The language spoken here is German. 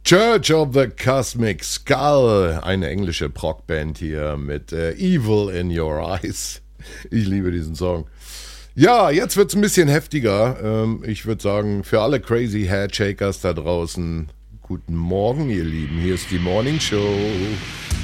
Church of the Cosmic Skull, eine englische Prog-Band hier mit Evil in Your Eyes. Ich liebe diesen Song. Ja, jetzt wird's ein bisschen heftiger. Ich würde sagen, für alle Crazy Headshakers da draußen, guten Morgen, ihr Lieben. Hier ist die Morning Show.